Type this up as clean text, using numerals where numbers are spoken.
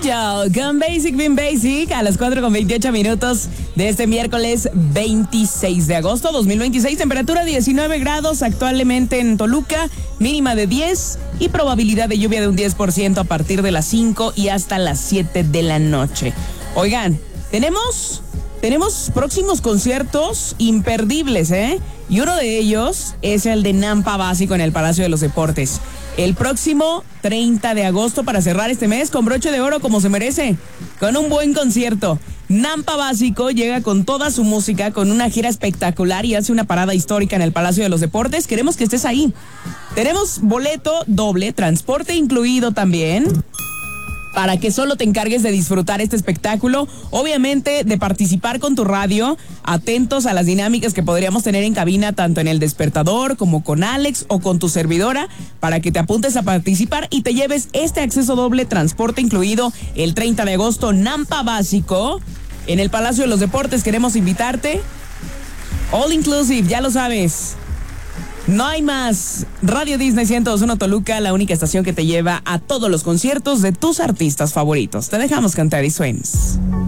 Angel con Basic Being Basic a las 4:28 minutos de este miércoles 26 de agosto 2026. Temperatura 19 grados actualmente en Toluca, mínima de 10 y probabilidad de lluvia de un 10% a partir de las 5 y hasta las 7 de la noche. Oigan, tenemos próximos conciertos imperdibles, y uno de ellos es el de Nampa Básico en el Palacio de los Deportes. El próximo 30 de agosto para cerrar este mes con broche de oro como se merece, con un buen concierto. Nampa Básico llega con toda su música, con una gira espectacular y hace una parada histórica en el Palacio de los Deportes. Queremos que estés ahí. Tenemos boleto doble, transporte incluido también, para que solo te encargues de disfrutar este espectáculo, obviamente de participar con tu radio, atentos a las dinámicas que podríamos tener en cabina, tanto en El Despertador como con Alex o con tu servidora, para que te apuntes a participar y te lleves este acceso doble, transporte incluido, el 30 de agosto, Nampa Básico, en el Palacio de los Deportes. Queremos invitarte, all inclusive, ya lo sabes. No hay más. Radio Disney 102.1 Toluca, la única estación que te lleva a todos los conciertos de tus artistas favoritos. Te dejamos cantar y sueños.